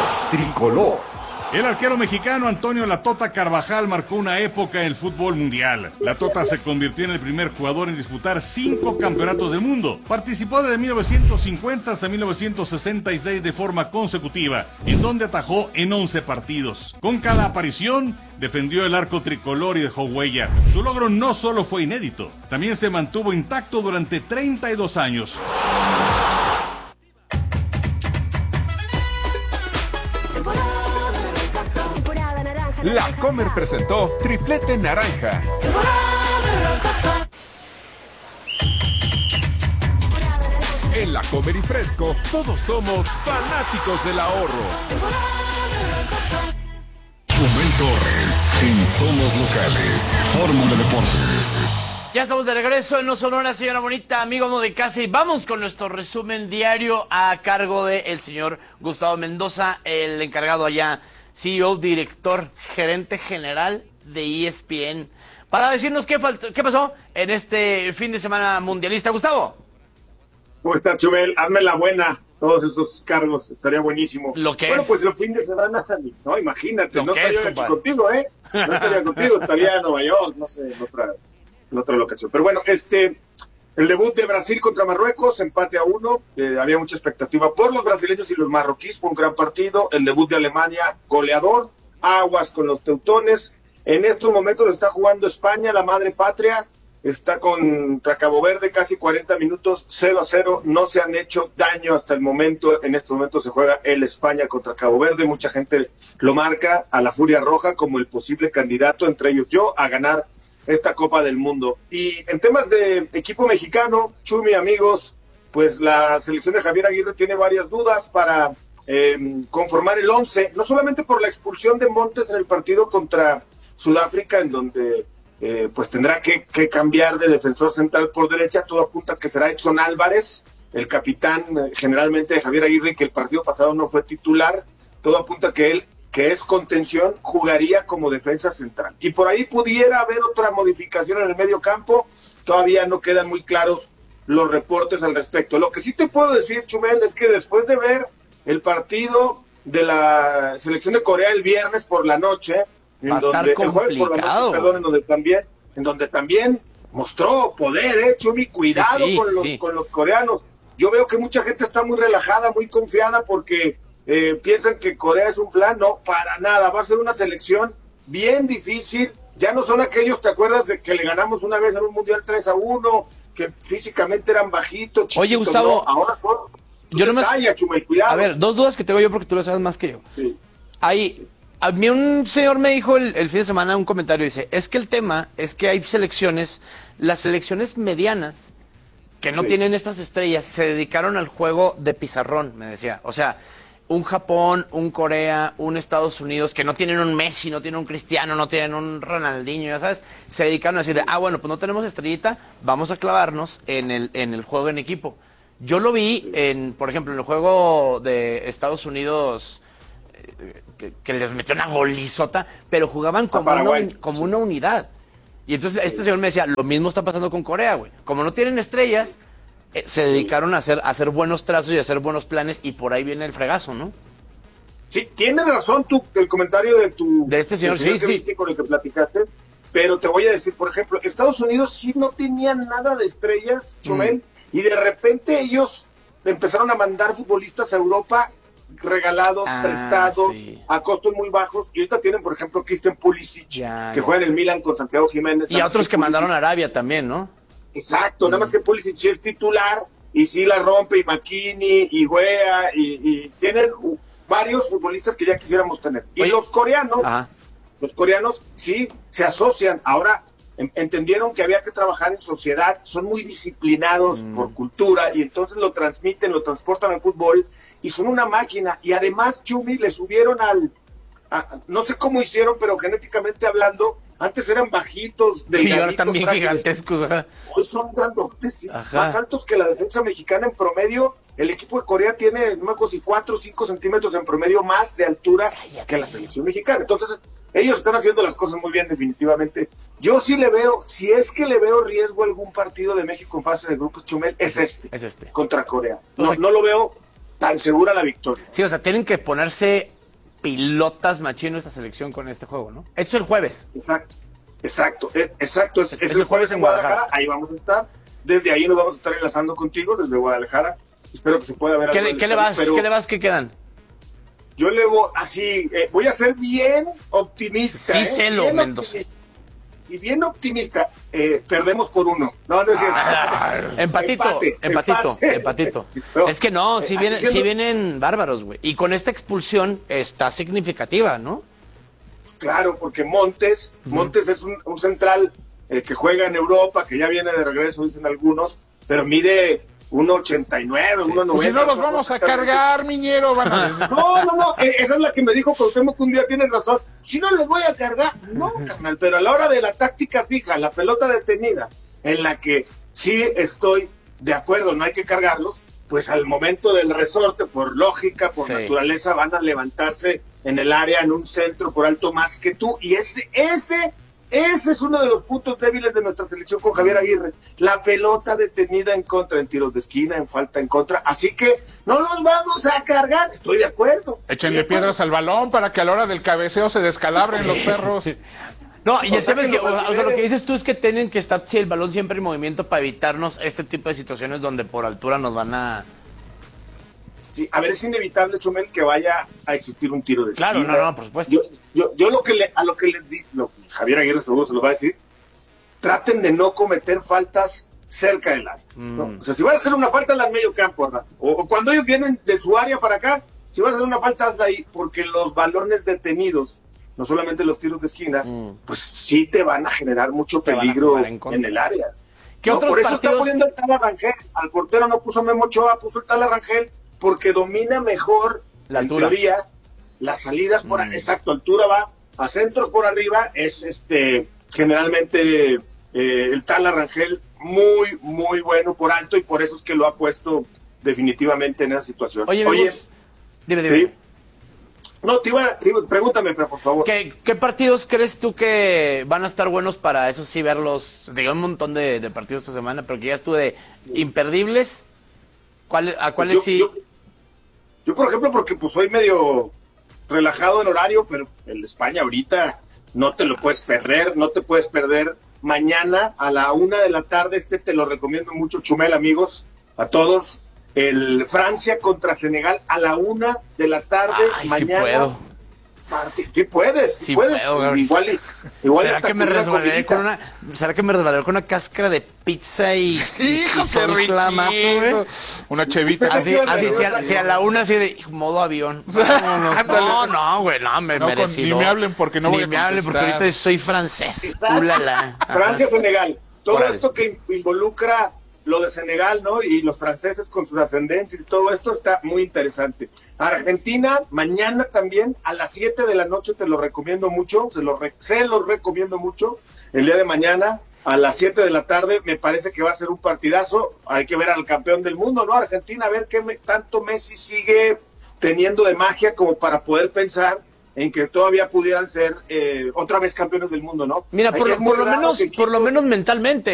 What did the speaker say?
Voz Tricolor. El arquero mexicano Antonio La Tota Carvajal marcó una época en el fútbol mundial. La Tota se convirtió en el primer jugador en disputar 5 campeonatos del mundo. Participó desde 1950 hasta 1966 de forma consecutiva, en donde atajó en 11 partidos. Con cada aparición, defendió el arco tricolor y dejó huella. Su logro no solo fue inédito, también se mantuvo intacto durante 32 años. La Comer presentó Triplete Naranja. En La Comer y Fresco, todos somos fanáticos del ahorro. Chumel Torres, en Somos Locales, Fórmula Deportes. Ya estamos de regreso en No Sonora, señora bonita, amigo amo de casa, y vamos con nuestro resumen diario a cargo del señor Gustavo Mendoza, el encargado allá, CEO, director, gerente general de ESPN, para decirnos qué pasó en este fin de semana mundialista. Gustavo. ¿Cómo está, Chumel? Hazme la buena, todos esos cargos, estaría buenísimo. Lo que bueno, es. Pues el fin de semana, no, imagínate, Lo no que estaría es, aquí contigo, No estaría contigo, estaría en Nueva York, no sé, en otra locación. Pero bueno, el debut de Brasil contra Marruecos, empate a 1, había mucha expectativa por los brasileños y los marroquíes, fue un gran partido. El debut de Alemania, goleador, aguas con los teutones. En estos momentos está jugando España, la madre patria, está contra Cabo Verde, casi 40 minutos, 0-0, no se han hecho daño hasta el momento. En estos momentos se juega el España contra Cabo Verde, mucha gente lo marca a la Furia Roja como el posible candidato, entre ellos yo, a ganar esta Copa del Mundo. Y en temas de equipo mexicano, Chumi, amigos, pues la selección de Javier Aguirre tiene varias dudas para conformar el 11, no solamente por la expulsión de Montes en el partido contra Sudáfrica, en donde pues tendrá que cambiar de defensor central por derecha. Todo apunta que será Edson Álvarez, el capitán generalmente de Javier Aguirre, que el partido pasado no fue titular. Todo apunta que él, que es contención, jugaría como defensa central. Y por ahí pudiera haber otra modificación en el medio campo. Todavía no quedan muy claros los reportes al respecto. Lo que sí te puedo decir, Chumel, es que después de ver el partido de la selección de Corea el viernes por la noche, el jueves por la noche, perdón, en donde también mostró poder, Chumi, cuidado con los coreanos. Yo veo que mucha gente está muy relajada, muy confiada, porque piensan que Corea es un flan. No, para nada, va a ser una selección bien difícil. Ya no son aquellos, ¿te acuerdas de que le ganamos una vez en un mundial 3-1, que físicamente eran bajitos, chiquitos? Oye, Gustavo, no, ahora son yo nomás, Chumel, cuidado. A ver, dos dudas que tengo yo porque tú lo sabes más que yo. Sí. A mí un señor me dijo el fin de semana un comentario, dice, es que el tema es que hay selecciones, las selecciones medianas, que no tienen estas estrellas, se dedicaron al juego de pizarrón, me decía. O sea, un Japón, un Corea, un Estados Unidos, que no tienen un Messi, no tienen un Cristiano, no tienen un Ronaldinho, ya sabes, se dedicaron a decir, bueno, pues no tenemos estrellita, vamos a clavarnos en el juego en equipo. Yo lo vi, por ejemplo, en el juego de Estados Unidos, que les metió una golizota, pero jugaban como una unidad. Y entonces este señor me decía, lo mismo está pasando con Corea, güey. Como no tienen estrellas, se dedicaron a hacer buenos trazos y a hacer buenos planes, y por ahí viene el fregazo, ¿no? Sí, tienes razón el comentario de este señor, sí. Con el que platicaste, pero te voy a decir, por ejemplo, Estados Unidos sí no tenía nada de estrellas, Chumel, y de repente ellos empezaron a mandar futbolistas a Europa regalados, prestados, a costos muy bajos, y ahorita tienen, por ejemplo, Christian Pulisic, que juega en el Milan con Santiago Jiménez. Y a otros que mandaron a Arabia también, ¿no? Exacto, nada más que Pulisic es titular, y sí la rompe, y McKinney, y Wea, y tienen varios futbolistas que ya quisiéramos tener. Y los coreanos sí se asocian, ahora entendieron que había que trabajar en sociedad, son muy disciplinados por cultura, y entonces lo transmiten, lo transportan al fútbol, y son una máquina. Y además, Chumi, le subieron no sé cómo hicieron, pero genéticamente hablando, antes eran bajitos, delgaditos, y ahora también gigantescos. Hoy son grandotes, más altos que la defensa mexicana en promedio. El equipo de Corea tiene, no me acuerdo si 4 o 5 centímetros en promedio más de altura que la selección mexicana. Entonces, ellos están haciendo las cosas muy bien, definitivamente. Yo sí le veo, si es que le veo riesgo a algún partido de México en fase de grupos, Chumel, es este. Contra Corea. No lo veo tan segura la victoria. Sí, o sea, tienen que ponerse pilotas machino esta selección con este juego, ¿no? Esto es el jueves. Exacto. Es el jueves en Guadalajara. Ahí vamos a estar. Desde ahí nos vamos a estar enlazando contigo, desde Guadalajara. Espero que se pueda ver. ¿Qué le vas? ¿Qué quedan? Yo le voy así, voy a ser bien optimista. Sí, celo, Mendoza. Y bien optimista, perdemos por 1. No es cierto. Empatito. No, es que no, si vienen bárbaros, güey. Y con esta expulsión está significativa, ¿no? Claro, porque Montes es un central que juega en Europa, que ya viene de regreso, dicen algunos, pero mide 1.89, 1.90. Si no los vamos a cargar, Miñero, van a decir. No, esa es la que me dijo Cuauhtémoc que un día, tienes razón. Si no los voy a cargar, no, carnal, pero a la hora de la táctica fija, la pelota detenida, en la que sí estoy de acuerdo, no hay que cargarlos, pues al momento del resorte, por lógica, por naturaleza, van a levantarse en el área, en un centro por alto más que tú, y ese es uno de los puntos débiles de nuestra selección con Javier Aguirre. La pelota detenida en contra, en tiros de esquina, en falta en contra. Así que no los vamos a cargar. Estoy de acuerdo. Échenle piedras al balón para que a la hora del cabeceo se descalabren los perros. No, y el tema es que, lo que dices tú es que tienen que estar el balón siempre en movimiento para evitarnos este tipo de situaciones donde por altura nos van a... Sí, a ver, es inevitable, Chumel, que vaya a existir un tiro de esquina. Claro, no, por supuesto. Yo a lo que le digo, Javier Aguirre seguro se lo va a decir, traten de no cometer faltas cerca del área. ¿No? O sea, si vas a hacer una falta, hazla en medio campo, ¿verdad? O cuando ellos vienen de su área para acá, si vas a hacer una falta, hazla ahí, porque los balones detenidos, no solamente los tiros de esquina, pues sí te van a generar mucho peligro en el área. ¿Qué otros por eso partidos? está poniendo el Tala Rangel. Al portero no puso Memo Ochoa, puso el Tala Rangel, porque domina mejor, la en altura. teoría, las salidas por exacto, altura va a centros por arriba, es generalmente el Tala Rangel muy, muy bueno por alto, y por eso es que lo ha puesto definitivamente en esa situación. Oye, dime. ¿sí? No, pregúntame, pero por favor. ¿Qué partidos crees tú que van a estar buenos para eso sí verlos? Digo, un montón de partidos esta semana, pero que ya estuve de imperdibles. ¿A cuáles sí? Yo, por ejemplo, porque pues soy medio relajado en horario, pero el de España ahorita no te lo puedes perder, no te puedes perder. Mañana a la 1:00 p.m, te lo recomiendo mucho, Chumel, amigos, a todos. El Francia contra Senegal a la 1:00 p.m. mañana. Sí puedo. Sí puedes, sí puedes. Puedo, igual ¿Será que me resbalaré con una cáscara de pizza y ¡Qué reclama? Una chevita. Así si a la 1:00 así de modo avión. No, güey, no, me merecido. Ni me hablen porque no voy a contestar. Porque ahorita soy francés. Ulala. Francia-Senegal. Todo esto que involucra lo de Senegal, ¿no? Y los franceses con sus ascendencias y todo esto está muy interesante. Argentina, mañana también, a las 7 de la noche, te lo recomiendo mucho, se los recomiendo mucho. El día de mañana, a las 7 de la tarde, me parece que va a ser un partidazo. Hay que ver al campeón del mundo, ¿no? Argentina, a ver qué tanto Messi sigue teniendo de magia como para poder pensar en que todavía pudieran ser otra vez campeones del mundo, ¿no? Mira, por lo menos mentalmente.